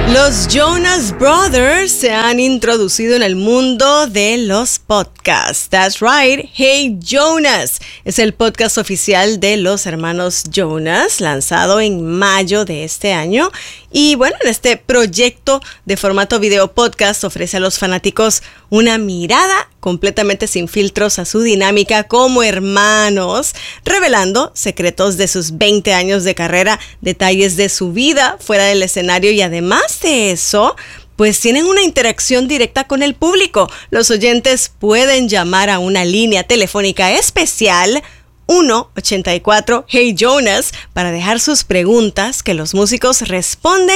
Los Jonas Brothers se han introducido en el mundo de los podcasts. That's right. Hey Jonas es el podcast oficial de los hermanos Jonas, lanzado en mayo de este año. Y bueno, en este proyecto de formato video podcast ofrece a los fanáticos una mirada completamente sin filtros a su dinámica como hermanos, revelando secretos de sus 20 años de carrera, detalles de su vida fuera del escenario y además de eso, pues tienen una interacción directa con el público. Los oyentes pueden llamar a una línea telefónica especial 1-84 Hey Jonas para dejar sus preguntas que los músicos responden